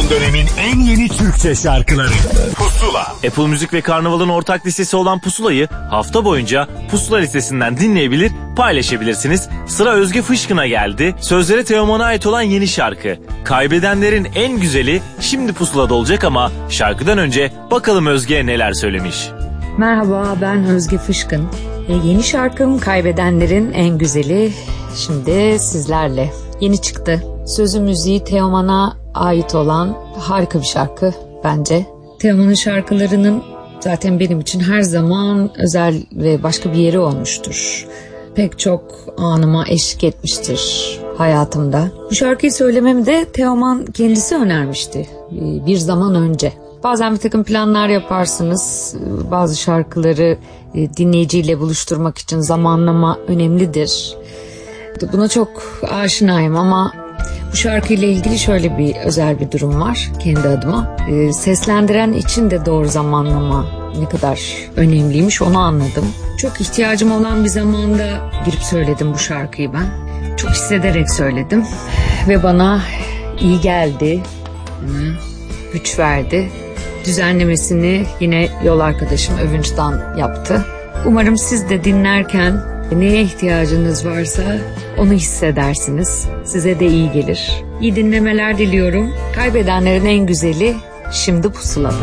Son dönemin en yeni Türkçe şarkıları Pusula. Apple Müzik ve Karnaval'ın ortak listesi olan Pusula'yı hafta boyunca Pusula listesinden dinleyebilir, paylaşabilirsiniz. Sıra Özge Fışkın'a geldi. Sözleri Teoman'a ait olan yeni şarkı. Kaybedenlerin en güzeli şimdi Pusula'da olacak ama şarkıdan önce bakalım Özge neler söylemiş. Merhaba, ben Özge Fışkın. Yeni şarkım Kaybedenlerin en güzeli şimdi sizlerle. Yeni çıktı. Sözü müziği Teoman'a ait olan harika bir şarkı bence. Teoman'ın şarkılarının zaten benim için her zaman özel ve başka bir yeri olmuştur. Pek çok anıma eşlik etmiştir hayatımda. Bu şarkıyı söylememi de Teoman kendisi önermişti bir zaman önce. Bazen bir takım planlar yaparsınız. Bazı şarkıları dinleyiciyle buluşturmak için zamanlama önemlidir. Buna çok aşinayım ama bu şarkıyla ilgili şöyle bir özel bir durum var kendi adıma. Seslendiren için de doğru zamanlama ne kadar önemliymiş onu anladım. Çok ihtiyacım olan bir zamanda girip söyledim bu şarkıyı ben. Çok hissederek söyledim ve bana iyi geldi, güç verdi. Düzenlemesini yine yol arkadaşım Övünç'ten yaptı. Umarım siz de dinlerken neye ihtiyacınız varsa onu hissedersiniz. Size de iyi gelir. İyi dinlemeler diliyorum. Kaybedenlerin en güzeli şimdi Pusula'da.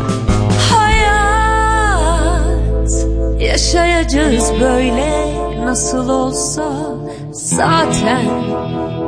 Hayat yaşayacağız böyle nasıl olsa zaten